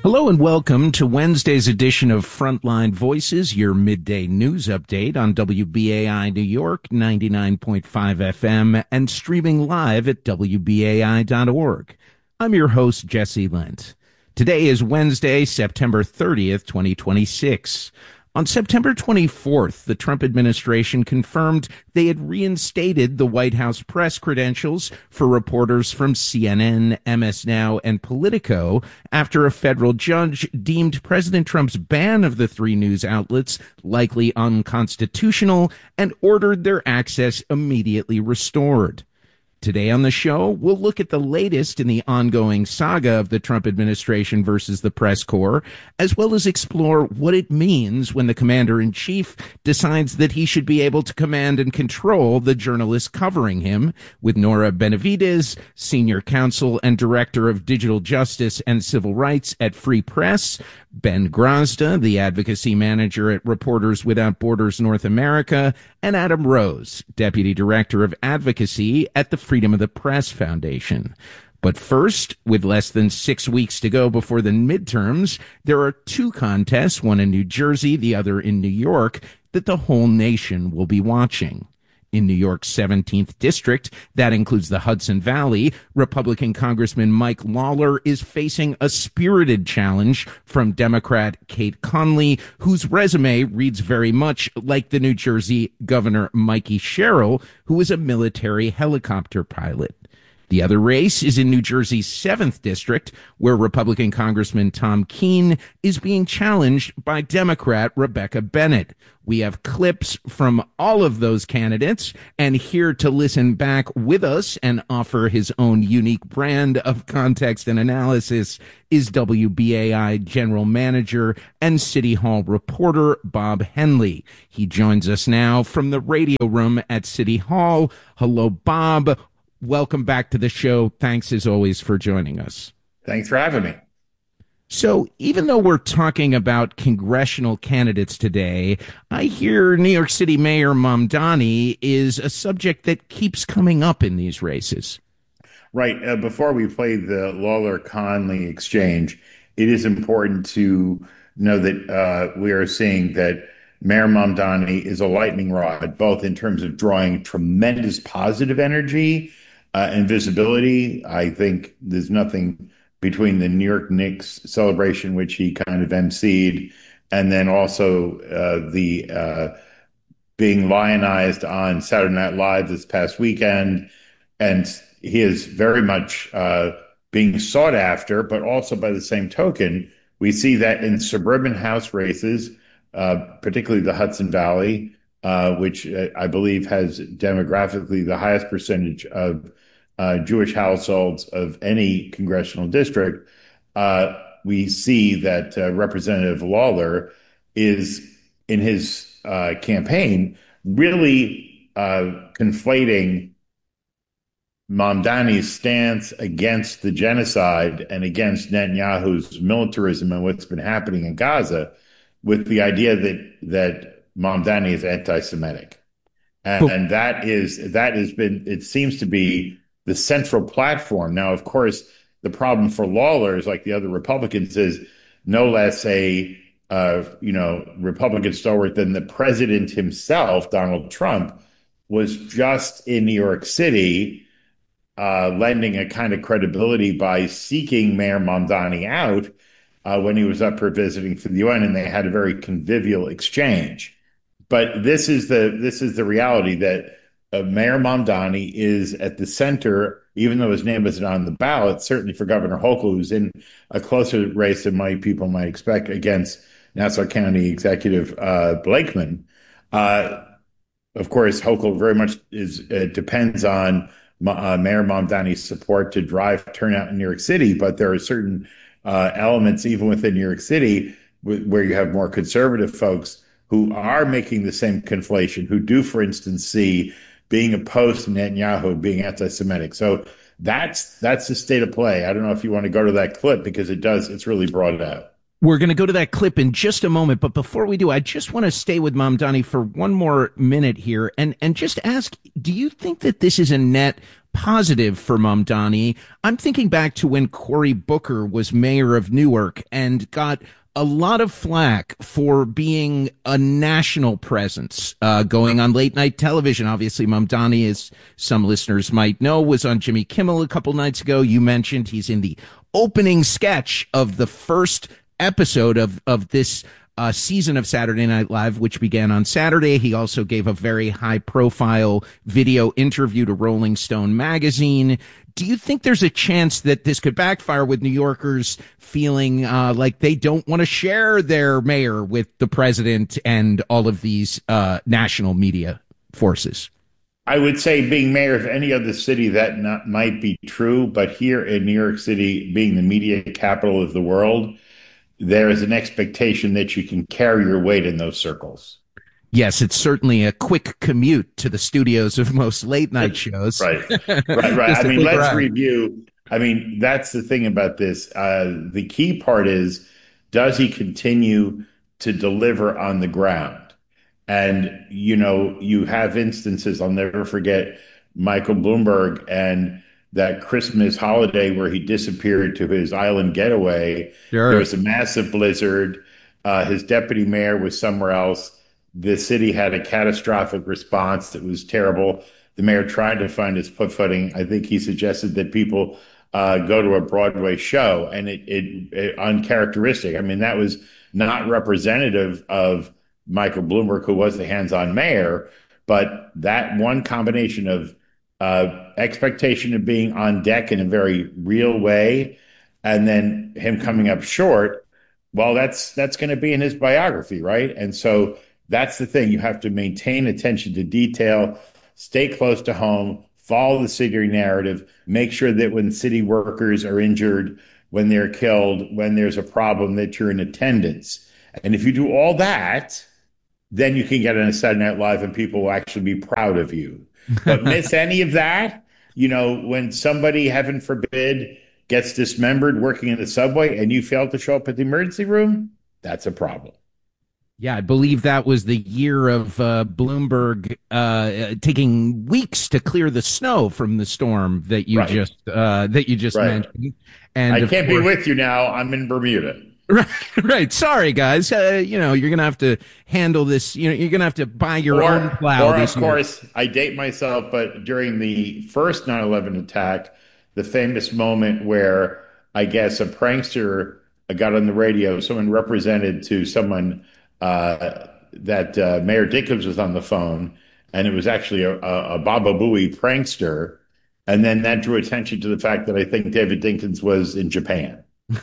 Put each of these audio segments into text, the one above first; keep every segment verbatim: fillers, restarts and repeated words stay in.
Hello and welcome to Wednesday's edition of Frontline Voices, your midday news update on W B A I New York, ninety-nine point five F M, and streaming live at W B A I dot org. I'm your host, Jesse Lent. Today is Wednesday, September thirtieth, twenty twenty-six. On September twenty-fourth, the Trump administration confirmed they had reinstated the White House press credentials for reporters from C N N, M S Now, and Politico after a federal judge deemed President Trump's ban of the three news outlets likely unconstitutional and ordered their access immediately restored. Today on the show, we'll look at the latest in the ongoing saga of the Trump administration versus the press corps, as well as explore what it means when the commander-in-chief decides that he should be able to command and control the journalists covering him, with Nora Benavides, senior counsel and director of digital justice and civil rights at Free Press, Ben Grazda, the advocacy manager at Reporters Without Borders North America, and Adam Rose, deputy director of advocacy at the Freedom of the Press Foundation. But first, with less than six weeks to go before the midterms, there are two contests, one in New Jersey, the other in New York, that the whole nation will be watching. In New York's seventeenth district, that includes the Hudson Valley, Republican Congressman Mike Lawler is facing a spirited challenge from Democrat Kate Conley, whose resume reads very much like the New Jersey Governor Mikey Sherrill, who was a military helicopter pilot. The other race is in New Jersey's seventh district, where Republican Congressman Tom Keene is being challenged by Democrat Rebecca Bennett. We have clips from all of those candidates, and here to listen back with us and offer his own unique brand of context and analysis is W B A I General Manager and City Hall reporter Bob Henley. He joins us now from the radio room at City Hall. Hello, Bob. Welcome back to the show. Thanks, as always, for joining us. Thanks for having me. So even though we're talking about congressional candidates today, I hear New York City Mayor Mamdani is a subject that keeps coming up in these races. Right. Uh, before we play the Lawler-Conley exchange, it is important to know that uh, we are seeing that Mayor Mamdani is a lightning rod, both in terms of drawing tremendous positive energy uh, and visibility. I think there's nothing between the New York Knicks celebration, which he kind of emceed, and then also uh, the uh, being lionized on Saturday Night Live this past weekend. And he is very much uh, being sought after, but also by the same token, we see that in suburban House races, uh, particularly the Hudson Valley, uh, which uh, I believe has demographically the highest percentage of Uh, Jewish households of any congressional district, uh, we see that uh, Representative Lawler is, in his uh, campaign, really uh, conflating Mamdani's stance against the genocide and against Netanyahu's militarism and what's been happening in Gaza with the idea that that Mamdani is anti-Semitic. And, and that is that has been, it seems to be the central platform. Now, of course, the problem for Lawler is, like the other Republicans, is no less a uh, you know Republican stalwart than the president himself, Donald Trump, was just in New York City, uh, lending a kind of credibility by seeking Mayor Mamdani out uh, when he was up here visiting for the U N, and they had a very convivial exchange. But this is the this is the reality that Uh, Mayor Mamdani is at the center, even though his name isn't on the ballot, certainly for Governor Hochul, who's in a closer race than many people might expect against Nassau County Executive uh, Blakeman. Uh, of course, Hochul very much is uh, depends on uh, Mayor Mamdani's support to drive turnout in New York City, but there are certain uh, elements, even within New York City, w- where you have more conservative folks who are making the same conflation, who do, for instance, see being opposed to Netanyahu being anti-Semitic. So that's that's the state of play. I don't know if you want to go to that clip because it does, it's really brought it out. We're going to go to that clip in just a moment, but before we do, I just want to stay with Mamdani for one more minute here and, and just ask, do you think that this is a net positive for Mamdani? I'm thinking back to when Cory Booker was mayor of Newark and got a lot of flack for being a national presence, uh, going on late night television. Obviously, Mamdani, as some listeners might know, was on Jimmy Kimmel a couple nights ago. You mentioned he's in the opening sketch of the first episode of, of this uh, season of Saturday Night Live, which began on Saturday. He also gave a very high profile video interview to Rolling Stone magazine. Do you think there's a chance that this could backfire with New Yorkers feeling uh, like they don't want to share their mayor with the president and all of these uh, national media forces? I would say being mayor of any other city, that not, might be true. But here in New York City, being the media capital of the world, there is an expectation that you can carry your weight in those circles. Yes, it's certainly a quick commute to the studios of most late night shows. Right, right, right. I mean, let's ride. review. I mean, that's the thing about this. Uh, the key part is, does he continue to deliver on the ground? And, you know, you have instances, I'll never forget Michael Bloomberg and that Christmas holiday where he disappeared to his island getaway. Sure. There was a massive blizzard. Uh, his deputy mayor was somewhere else. The city had a catastrophic response that was terrible. The mayor tried to find his foot-footing. I think he suggested that people uh, go to a Broadway show, and it, it, it uncharacteristic. I mean, that was not representative of Michael Bloomberg, who was the hands-on mayor, but that one combination of uh, expectation of being on deck in a very real way, and then him coming up short, well, that's that's going to be in his biography, right? And so that's the thing. You have to maintain attention to detail, stay close to home, follow the city narrative, make sure that when city workers are injured, when they're killed, when there's a problem, that you're in attendance. And if you do all that, then you can get on a Saturday Night Live and people will actually be proud of you. But miss any of that, you know, when somebody, heaven forbid, gets dismembered working in the subway and you fail to show up at the emergency room, that's a problem. Yeah, I believe that was the year of uh, Bloomberg uh, taking weeks to clear the snow from the storm that you right. just uh, that you just right. mentioned. And I can't course, be with you now. I'm in Bermuda. Right, right. Sorry, guys. Uh, you know, you're gonna have to handle this. You know, you're gonna have to buy your or, own plow. Or, this of course, year. I date myself, but during the first nine eleven attack, the famous moment where I guess a prankster got on the radio, someone represented to someone uh, that uh, Mayor Dickens was on the phone, and it was actually a, a, a Baba Booey prankster, and then that drew attention to the fact that I think David Dinkins was in Japan.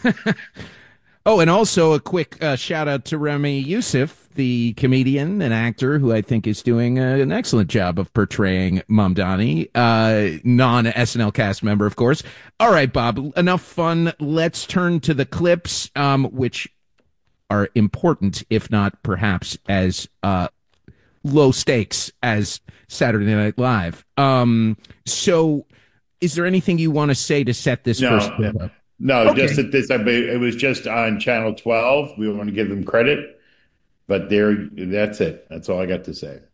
Oh, and also a quick uh, shout out to Rami Youssef, the comedian and actor who I think is doing uh, an excellent job of portraying Mamdani, uh, non-S N L cast member, of course. All right, Bob, enough fun. Let's turn to the clips, um, which are important, if not perhaps as uh, low stakes as Saturday Night Live. Um, so is there anything you want to say to set this no, first clip up? No, Okay. just that this, it was just on Channel twelve. We want to give them credit, but there, that's it. That's all I got to say.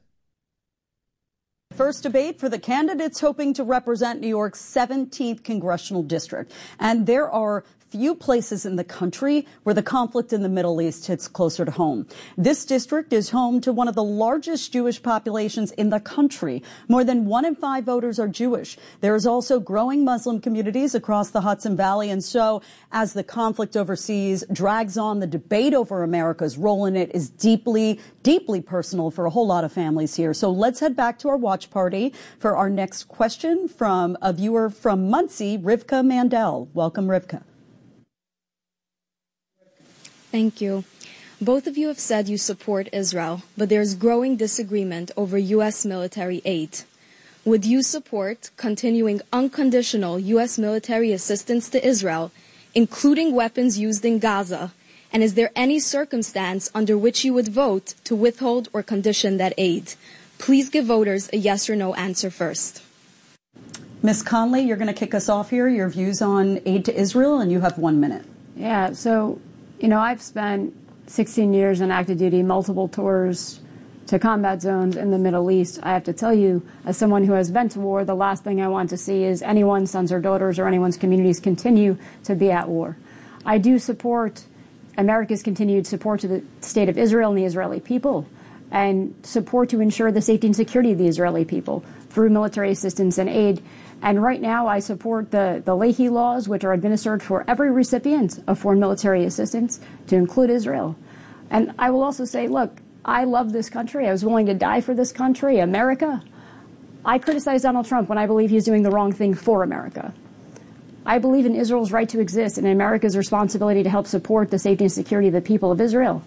First debate for the candidates hoping to represent New York's seventeenth congressional district. And there are few places in the country where the conflict in the Middle East hits closer to home. This district is home to one of the largest Jewish populations in the country. More than one in five voters are Jewish. There is also growing Muslim communities across the Hudson Valley. And so as the conflict overseas drags on, the debate over America's role in it is deeply, deeply personal for a whole lot of families here. So let's head back to our watch party for our next question from a viewer from Muncie, Rivka Mandel. Welcome, Rivka. Thank you. Both of you have said you support Israel, but there's growing disagreement over U S military aid. Would you support continuing unconditional U S military assistance to Israel, including weapons used in Gaza? And is there any circumstance under which you would vote to withhold or condition that aid? Please give voters a yes or no answer first. Miz Conley, you're going to kick us off here, your views on aid to Israel, and you have one minute. Yeah, so You know, I've spent sixteen years on active duty, multiple tours to combat zones in the Middle East. I have to tell you, as someone who has been to war, the last thing I want to see is anyone's sons or daughters or anyone's communities continue to be at war. I do support America's continued support to the state of Israel and the Israeli people, and support to ensure the safety and security of the Israeli people through military assistance and aid. And right now I support the, the Leahy laws, which are administered for every recipient of foreign military assistance, to include Israel. And I will also say, look, I love this country. I was willing to die for this country, America. I criticize Donald Trump when I believe he's doing the wrong thing for America. I believe in Israel's right to exist and America's responsibility to help support the safety and security of the people of Israel.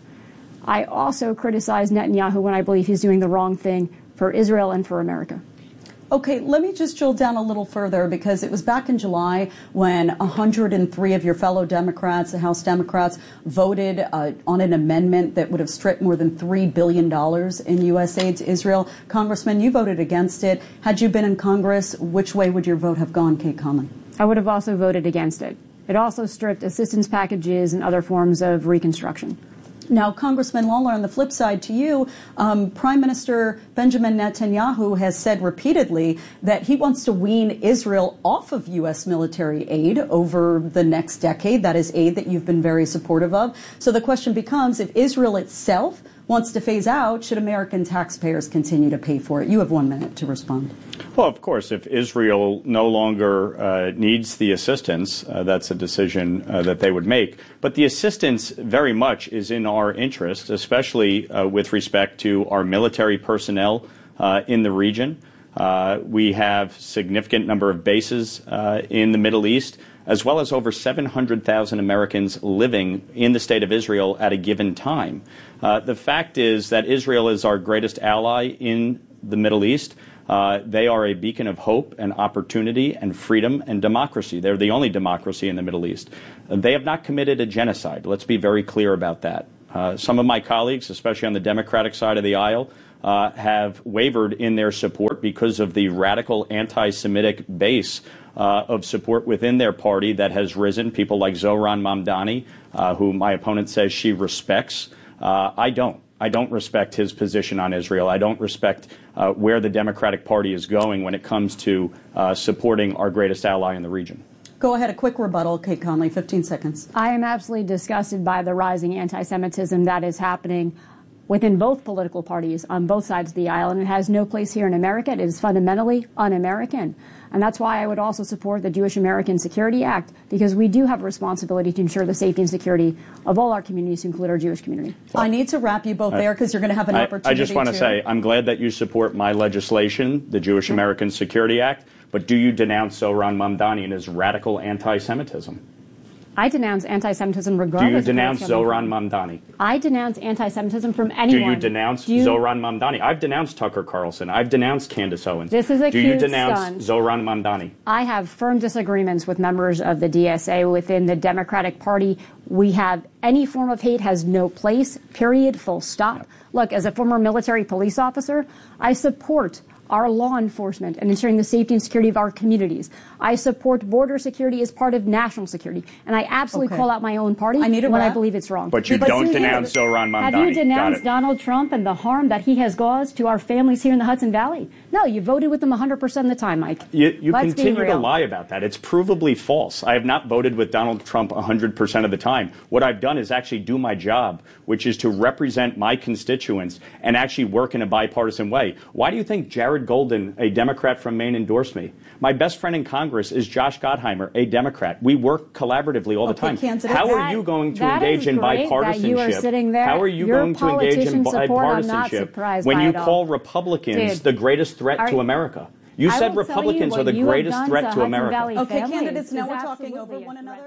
I also criticize Netanyahu when I believe he's doing the wrong thing for Israel and for America. Okay, let me just drill down a little further, because it was back in July when one hundred three of your fellow Democrats, the House Democrats, voted uh, on an amendment that would have stripped more than three billion dollars in U S aid to Israel. Congressman, you voted against it. Had you been in Congress, which way would your vote have gone, Kate Conley? I would have also voted against it. It also stripped assistance packages and other forms of reconstruction. Now, Congressman Lawler, on the flip side to you, um, Prime Minister Benjamin Netanyahu has said repeatedly that he wants to wean Israel off of U S military aid over the next decade. That is aid that you've been very supportive of. So the question becomes, if Israel itself wants to phase out, should American taxpayers continue to pay for it? You have one minute to respond. Well, of course, if Israel no longer uh, needs the assistance, uh, that's a decision uh, that they would make. But the assistance very much is in our interest, especially uh, with respect to our military personnel uh, in the region. Uh, we have significant number of bases uh, in the Middle East, as well as over seven hundred thousand Americans living in the state of Israel at a given time. Uh, the fact is that Israel is our greatest ally in the Middle East. Uh, they are a beacon of hope and opportunity and freedom and democracy. They're the only democracy in the Middle East. Uh, they have not committed a genocide. Let's be very clear about that. Uh, some of my colleagues, especially on the Democratic side of the aisle, uh, have wavered in their support because of the radical anti-Semitic base uh, of support within their party that has risen. People like Zohran Mamdani, uh, who my opponent says she respects. Uh, I don't. I don't respect his position on Israel. I don't respect uh, where the Democratic Party is going when it comes to uh, supporting our greatest ally in the region. Go ahead, a quick rebuttal, Kate Conley, fifteen seconds. I am absolutely disgusted by the rising anti-Semitism that is happening within both political parties on both sides of the aisle, and it has no place here in America. It is fundamentally un-American. And that's why I would also support the Jewish American Security Act, because we do have a responsibility to ensure the safety and security of all our communities, to include our Jewish community. Well, I need to wrap you both there because you're going to have an I, opportunity. I just want to to say I'm glad that you support my legislation, the Jewish American Security Act, but do you denounce Zohran Mamdani and his radical anti-Semitism? I denounce anti-Semitism regardless. Do you denounce Zohran Mamdani? I denounce anti-Semitism from anyone. Do you denounce Do you... Zohran Mamdani? I've denounced Tucker Carlson. I've denounced Candace Owens. This is a Do cute you denounce stunt. Zohran Mamdani? I have firm disagreements with members of the D S A within the Democratic Party. We have any form of hate has no place, period, full stop. Yep. Look, as a former military police officer, I support our law enforcement and ensuring the safety and security of our communities. I support border security as part of national security. And I absolutely okay. call out my own party I need when wrap. I believe it's wrong. But you but don't denounce Zohran Mamdani. Have you denounced Donald Trump and the harm that he has caused to our families here in the Hudson Valley? No, you voted with him one hundred percent of the time, Mike. You, you continue to lie about that. It's provably false. I have not voted with Donald Trump one hundred percent of the time. What I've done is actually do my job, which is to represent my constituents and actually work in a bipartisan way. Why do you think Jared Golden, a Democrat from Maine, endorsed me? My best friend in Congress is Josh Gottheimer, a Democrat. We work collaboratively all the okay, time. Candidate. How that, are you going to engage in bipartisanship? You are sitting there. How are you Your going to engage in bipartisanship when you call Republicans Dude, the greatest threat are, to America? You I said Republicans you are the greatest threat to, to America. Okay, candidates, now we're talking over one another.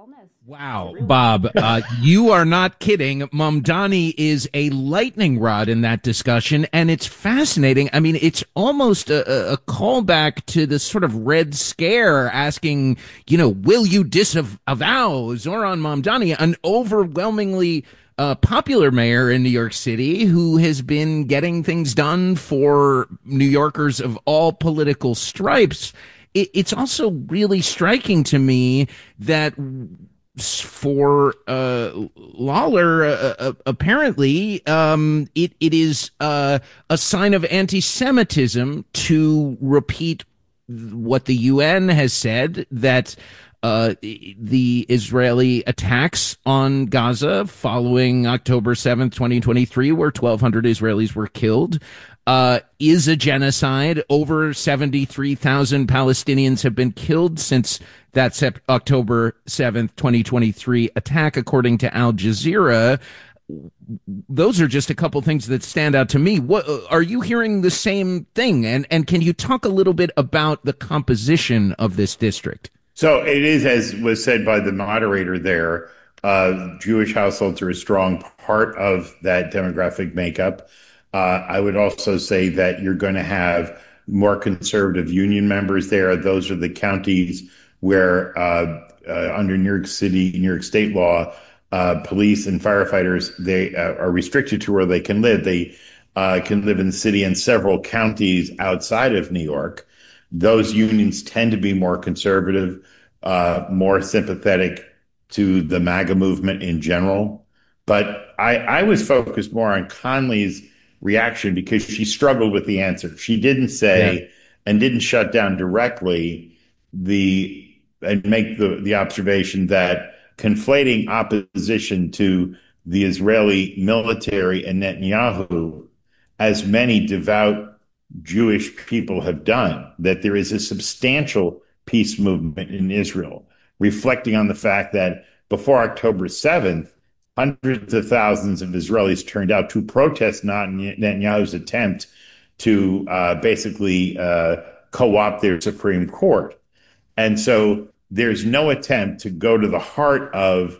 Wow, Bob, uh, you are not kidding. Mamdani is a lightning rod in that discussion, and it's fascinating. I mean, it's almost a, a callback to the sort of Red Scare asking, you know, will you disavow Zohran Mamdani, an overwhelmingly Uh, popular mayor in New York City who has been getting things done for New Yorkers of all political stripes. It, it's also really striking to me that for uh, Lawler, uh, uh, apparently, um, it it is uh, a sign of anti-Semitism to repeat what the U N has said, that uh, the Israeli attacks on Gaza following October seventh, twenty twenty-three, where twelve hundred Israelis were killed, uh, is a genocide. Over seventy-three thousand Palestinians have been killed since that sep- October seventh, twenty twenty-three attack, according to Al Jazeera. Those are just a couple things that stand out to me. What are you hearing the same thing? And and can you talk a little bit about the composition of this district? So it is, as was said by the moderator there, uh, Jewish households are a strong part of that demographic makeup. Uh, I would also say that you're going to have more conservative union members there. Those are the counties where, uh, uh, under New York City, New York state law, uh, police and firefighters, they uh, are restricted to where they can live. They uh, can live in the city and several counties outside of New York. Those unions tend to be more conservative, uh, more sympathetic to the MAGA movement in general. But I, I was focused more on Conley's reaction because she struggled with the answer. She didn't say yeah. and didn't shut down directly the and make the, the observation that conflating opposition to the Israeli military and Netanyahu, as many devout Jewish people have done, that there is a substantial peace movement in Israel, reflecting on the fact that before October seventh, hundreds of thousands of Israelis turned out to protest Netanyahu's attempt to uh, basically uh, co-opt their Supreme Court. And so there's no attempt to go to the heart of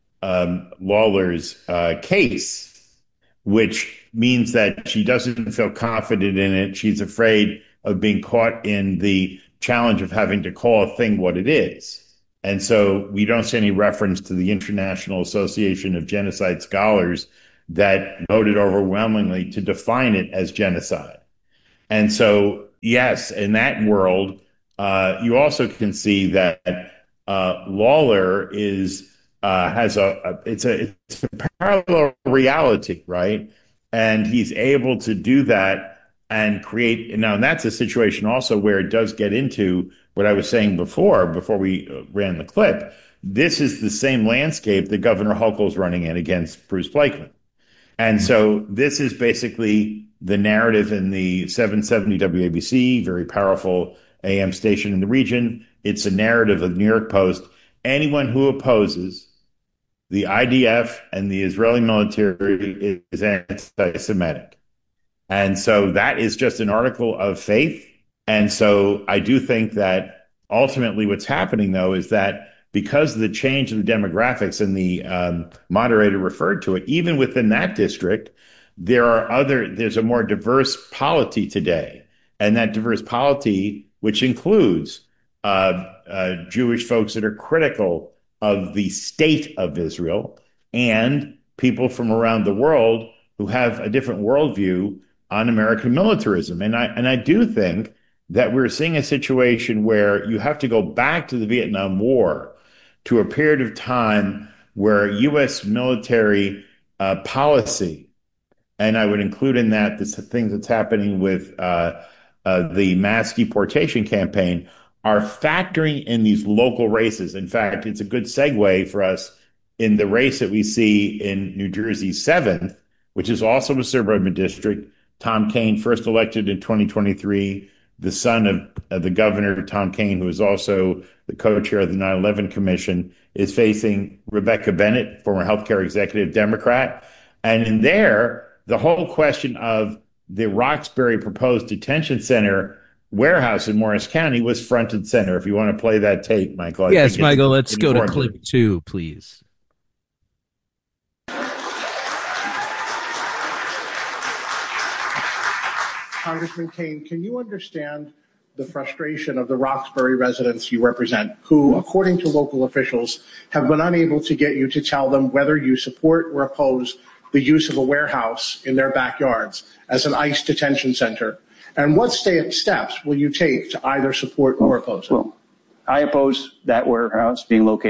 um, Lawler's uh, case, which means that she doesn't feel confident in it. She's afraid of being caught in the challenge of having to call a thing what it is. And so we don't see any reference to the International Association of Genocide Scholars that voted overwhelmingly to define it as genocide. And so, yes, in that world, uh, you also can see that uh, Lawler is uh, has a, a it's a it's a parallel reality, right? And he's able to do that and create. Now, and that's a situation also where it does get into what I was saying before, before we ran the clip. This is the same landscape that Governor Hochul's running in against Bruce Blakeman. And so this is basically the narrative in the seven seventy W A B C, very powerful A M station in the region. It's a narrative of the New York Post. Anyone who opposes the I D F and the Israeli military is anti-Semitic. And so that is just an article of faith. And so I do think that ultimately what's happening, though, is that because of the change of the demographics, and the um, moderator referred to it, even within that district, there are other, there's a more diverse polity today. And that diverse polity, which includes uh, uh, Jewish folks that are critical of the state of Israel, and people from around the world who have a different worldview on American militarism. And I, and I do think that we're seeing a situation where you have to go back to the Vietnam War, to a period of time where U S military uh, policy, and I would include in that the things that's happening with uh, uh, the mass deportation campaign, are factoring in these local races. In fact, it's a good segue for us in the race that we see in New Jersey's seventh, which is also a suburban district. Tom Kean, first elected in twenty twenty-three, the son of, of the governor, Tom Kean, who is also the co-chair of the nine eleven Commission, is facing Rebecca Bennett, former healthcare executive Democrat. And in there, the whole question of the Roxbury proposed detention center warehouse in Morris County was front and center. If you want to play that tape, Michael. I yes, Michael, let's go to clip two, please. Congressman Kean, can you understand the frustration of the Roxbury residents you represent, who, according to local officials, have been unable to get you to tell them whether you support or oppose the use of a warehouse in their backyards as an ICE detention center? And what steps will you take to either support or oppose it? Well, I oppose that warehouse being located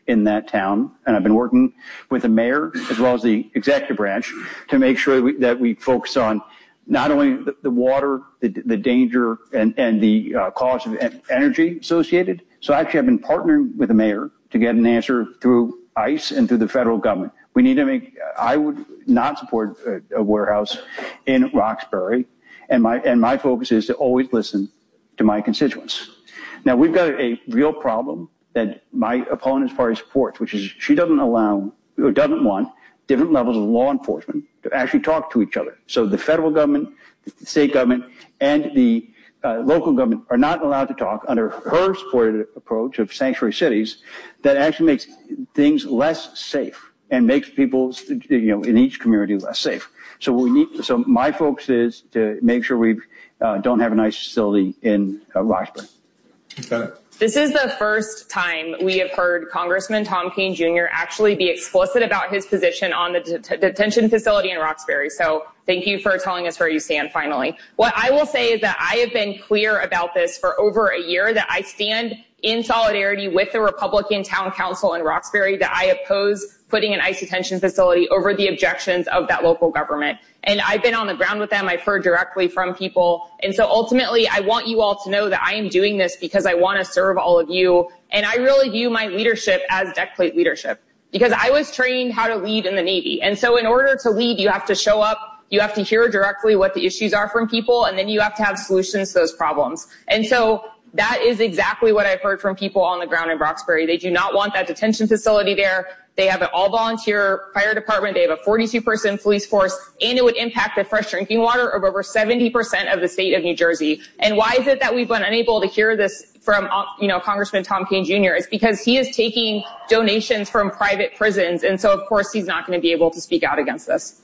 in that town, and I've been working with the mayor as well as the executive branch to make sure that we, that we focus on not only the, the water, the, the danger, and, and the uh, cost of energy associated. So actually I've been partnering with the mayor to get an answer through ICE and through the federal government. We need to make, I would not support a, a warehouse in Roxbury, and my, and my focus is to always listen to my constituents. Now, we've got a real problem that my opponent's party supports, which is she doesn't allow, or doesn't want, different levels of law enforcement to actually talk to each other. So the federal government, the state government, and the uh, local government are not allowed to talk under her supported approach of sanctuary cities that actually makes things less safe and makes people, you know, in each community less safe. So we need, so my focus is to make sure we uh, don't have an ICE facility in uh, Roxbury. Okay. This is the first time we have heard Congressman Tom Kean Junior actually be explicit about his position on the det- detention facility in Roxbury. So thank you for telling us where you stand finally. What I will say is that I have been clear about this for over a year, that I stand in solidarity with the Republican town council in Roxbury, that I oppose putting an ICE detention facility over the objections of that local government. And I've been on the ground with them. I've heard directly from people. And so ultimately, I want you all to know that I am doing this because I want to serve all of you. And I really view my leadership as deck plate leadership, because I was trained how to lead in the Navy. And so in order to lead, you have to show up, you have to hear directly what the issues are from people, and then you have to have solutions to those problems. And so that is exactly what I've heard from people on the ground in Roxbury. They do not want that detention facility there. They have an all-volunteer fire department. They have a forty-two person police force, and it would impact the fresh drinking water of over seventy percent of the state of New Jersey. And why is it that we've been unable to hear this from, you know, Congressman Tom Kean Junior? It's because he is taking donations from private prisons, and so of course he's not going to be able to speak out against this.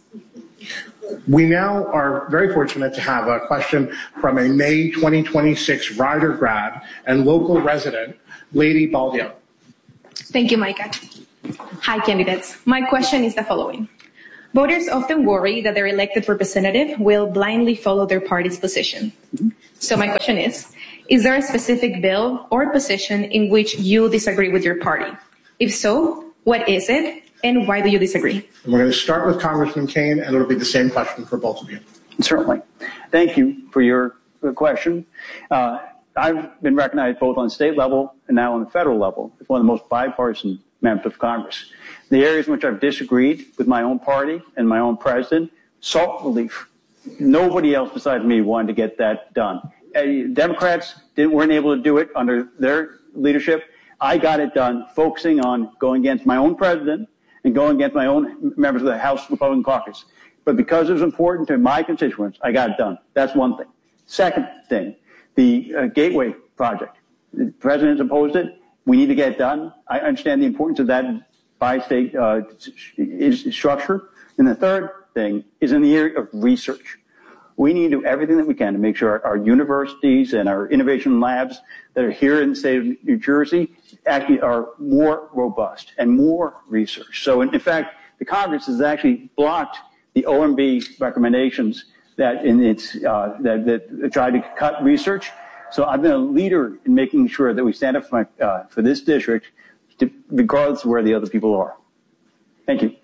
We now are very fortunate to have a question from a May twenty twenty-six Rider grad and local resident, Lady Baldio. Thank you, Micah. Hi, candidates. My question is the following. Voters often worry that their elected representative will blindly follow their party's position. So my question is, is there a specific bill or position in which you disagree with your party? If so, what is it, and why do you disagree? And we're going to start with Congressman Kean, and it'll be the same question for both of you. Certainly. Thank you for your question. Uh, I've been recognized both on state level and now on the federal level as one of the most bipartisan members of Congress. The areas in which I've disagreed with my own party and my own president, salt relief. Nobody else besides me wanted to get that done. Uh, Democrats didn't, weren't able to do it under their leadership. I got it done, focusing on going against my own president and going against my own members of the House Republican caucus. But because it was important to my constituents, I got it done. That's one thing. Second thing, the uh, Gateway project. The president opposed it. We need to get it done. I understand the importance of that bi-state uh, structure. And the third thing is in the area of research. We need to do everything that we can to make sure our, our universities and our innovation labs that are here in the state of New Jersey actually are more robust and more research. So in, in fact, the Congress has actually blocked the O M B recommendations that in its uh, that, that try to cut research. So I've been a leader in making sure that we stand up for, my, uh, for this district, to, regardless of where the other people are. Thank you.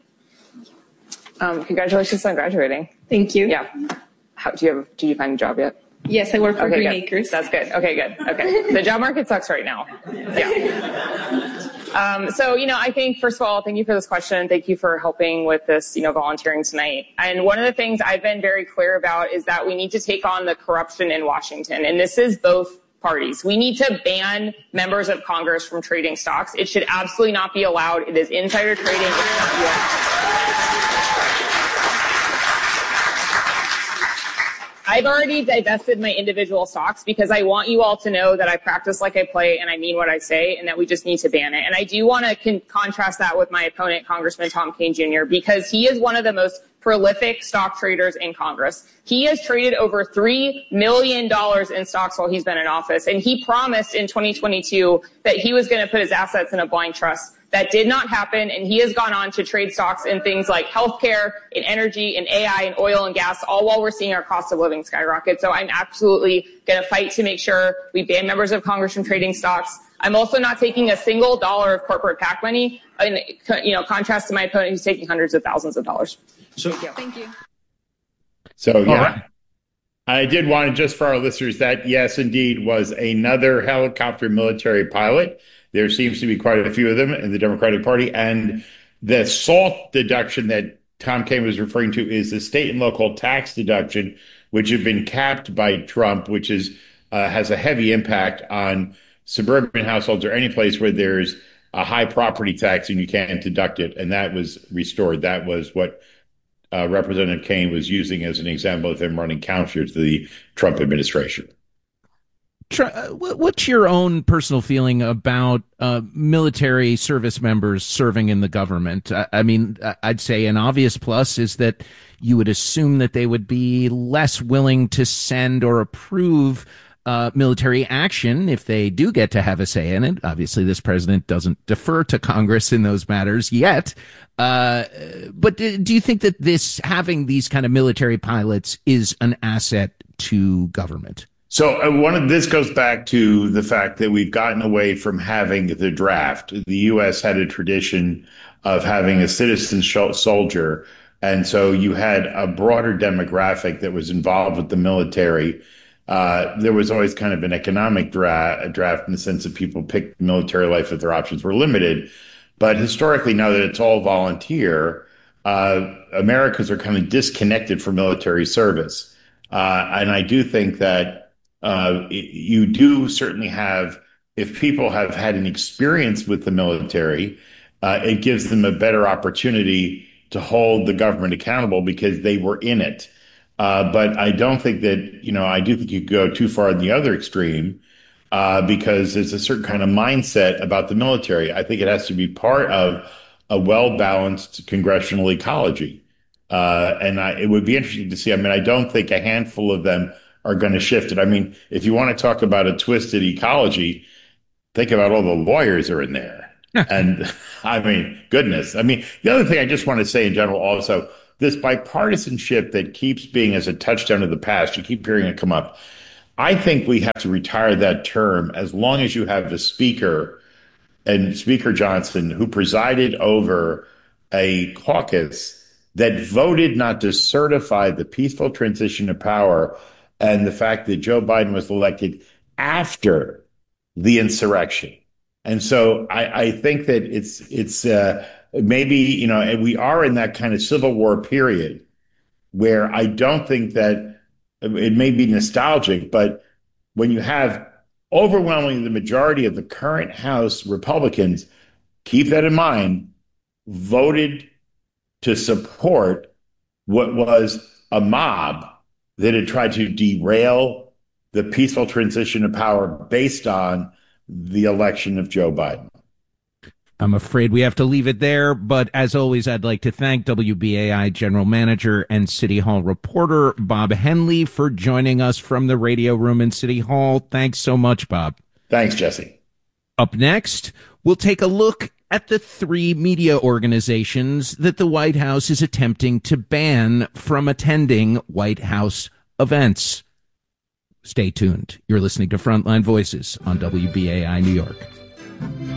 Um, congratulations on graduating. Thank you. Yeah. How, do you have? Did you find a job yet? Yes, I work for okay, Green good. Acres. That's good. Okay, good. Okay. The job market sucks right now. Yeah. Um, so, you know, I think, first of all, thank you for this question. Thank you for helping with this, you know, volunteering tonight. And one of the things I've been very clear about is that we need to take on the corruption in Washington. And this is both parties. We need to ban members of Congress from trading stocks. It should absolutely not be allowed. It is insider trading. It's not U S I've already divested my individual stocks because I want you all to know that I practice like I play and I mean what I say, and that we just need to ban it. And I do want to con- contrast that with my opponent, Congressman Tom Kean Junior, because he is one of the most prolific stock traders in Congress. He has traded over three million dollars in stocks while he's been in office, and he promised in twenty twenty-two that he was going to put his assets in a blind trust. That did not happen, and he has gone on to trade stocks in things like healthcare, in energy, in A I, in oil and gas, all while we're seeing our cost of living skyrocket. So I'm absolutely going to fight to make sure we ban members of Congress from trading stocks. I'm also not taking a single dollar of corporate PAC money, in, you know, contrast to my opponent who's taking hundreds of thousands of dollars. So, thank you. So, yeah. Right. I did want to, just for our listeners, that yes, indeed, was another helicopter military pilot. There seems to be quite a few of them in the Democratic Party. And the SALT deduction that Tom Kean was referring to is the state and local tax deduction, which have been capped by Trump, which is uh, has a heavy impact on suburban households or any place where there's a high property tax and you can't deduct it. And that was restored. That was what Uh, Representative Kean was using as an example of him running counter to the Trump administration. What's your own personal feeling about uh, military service members serving in the government? I, I mean, I'd say an obvious plus is that you would assume that they would be less willing to send or approve Uh, military action if they do get to have a say in it. Obviously, this president doesn't defer to Congress in those matters yet. Uh, but do, do you think that this, having these kind of military pilots is an asset to government? So uh, one of this goes back to the fact that we've gotten away from having the draft. The U S had a tradition of having a citizen soldier. And so you had a broader demographic that was involved with the military. Uh, there was always kind of an economic dra- draft in the sense that people picked military life if their options were limited. But historically, now that it's all volunteer, uh, Americans are kind of disconnected from military service. Uh, and I do think that uh, you do certainly have, if people have had an experience with the military, uh, it gives them a better opportunity to hold the government accountable because they were in it. Uh, but I don't think that, you know, I do think you could go too far in the other extreme uh, because there's a certain kind of mindset about the military. I think it has to be part of a well-balanced congressional ecology. Uh, and I, it would be interesting to see. I mean, I don't think a handful of them are going to shift it. I mean, if you want to talk about a twisted ecology, think about all the lawyers are in there. And I mean, goodness. I mean, the other thing I just want to say in general also, this bipartisanship that keeps being as a touchdown of the past, you keep hearing it come up. I think we have to retire that term as long as you have the speaker and Speaker Johnson, who presided over a caucus that voted not to certify the peaceful transition of power and the fact that Joe Biden was elected after the insurrection. And so I, I think that it's it's uh, maybe, you know, and we are in that kind of Civil War period where I don't think that it may be nostalgic, but when you have overwhelmingly the majority of the current House Republicans, keep that in mind, voted to support what was a mob that had tried to derail the peaceful transition of power based on the election of Joe Biden. I'm afraid we have to leave it there, but as always, I'd like to thank W B A I General Manager and City Hall reporter Bob Henley for joining us from the radio room in City Hall. Thanks so much, Bob. Thanks, Jesse. Up next, we'll take a look at the three media organizations that the White House is attempting to ban from attending White House events. Stay tuned. You're listening to Frontline Voices on W B A I New York.